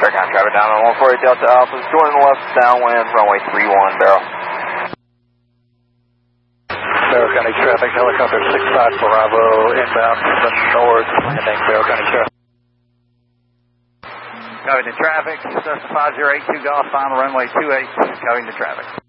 Barrow County traffic down on 148 Delta Alpha, joining the left downwind, runway 31 Barrow. Barrow County traffic, helicopter 65 Bravo inbound from the north, landing Barrow County traffic. Covering the traffic, Cessna 5082 Golf, final runway 28, covering the traffic.